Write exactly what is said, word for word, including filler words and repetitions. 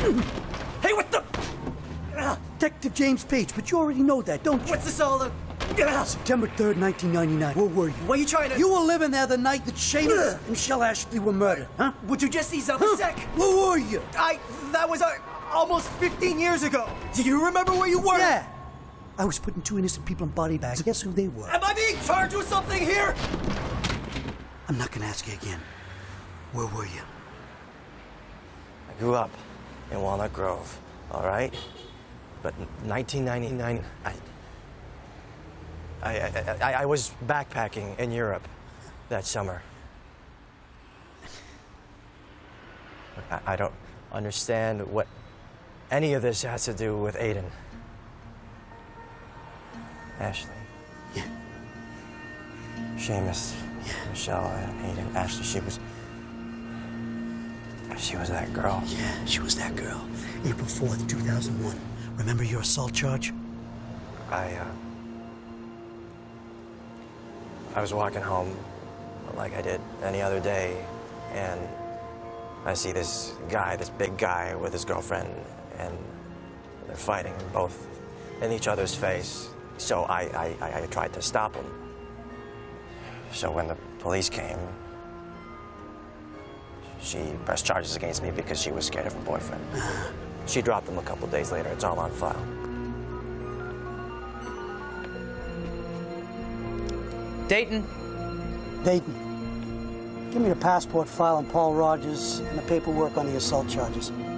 Hey, what the? Detective James Page, but you already know that, don't you? What's this all? Uh, September third, nineteen ninety-nine. Where were you? What are you trying to? You were living there the night that Seamus and Michelle Ashley were murdered, huh? Would you just ease up a sec? Where were you? I. That was uh, almost fifteen years ago. Do you remember where you were? Yeah. I was putting two innocent people in body bags. Guess who they were? Am I being charged with something here? I'm not gonna ask you again. Where were you? I grew up in Walnut Grove, all right? But in nineteen ninety-nine, I, I, I, I, I was backpacking in Europe that summer. I, I don't understand what any of this has to do with Aiden. Ashley. Yeah. Seamus. Yeah. Michelle and Aiden. Ashley, she was... She was that girl. Yeah, she was that girl. April fourth, two thousand one. Remember your assault charge? I, uh... I was walking home like I did any other day, and I see this guy, this big guy with his girlfriend, and they're fighting both in each other's face. So I, I, I, I tried to stop them. So when the police came, she pressed charges against me because she was scared of her boyfriend. She dropped them a couple days later. It's all on file. Dayton. Dayton. Give me the passport file on Paul Rogers and the paperwork on the assault charges.